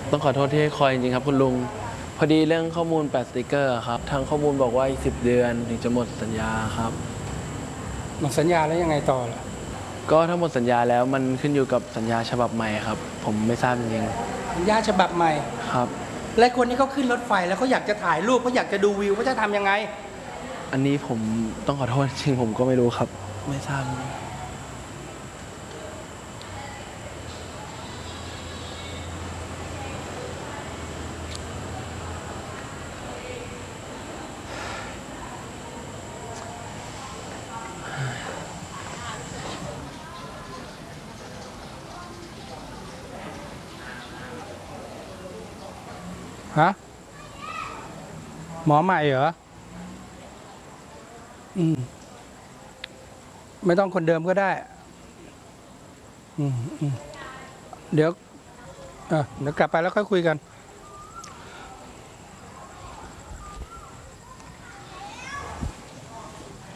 ต้องขอโทษที่ให้คอยจริงๆครับคุณลุงพอดีเรื่องข้อมูลแปะสติกเกอร์ครับทางข้อมูลบอกว่าอีก10 เดือนถึงจะหมดสัญญาครับหมดสัญญาแล้วยังไงต่อล่ะก็ถ้าหมดสัญญาแล้วมันขึ้นอยู่กับสัญญาฉบับใหม่ครับผมไม่ทราบจริงสัญญาฉบับใหม่ๆครับและคนที่เขาขึ้นรถไฟแล้วเขาอยากจะถ่ายรูปเขาอยากจะดูวิวเขาจะทำยังไงอันนี้ผมต้องขอโทษจริงผมก็ไม่รู้ครับไม่ทราบฮะหมอใหม่เหรอไม่ต้องคนเดิมก็ได้อืมเดี๋ยวเดี๋ยวกลับไปแล้วค่อยคุยกัน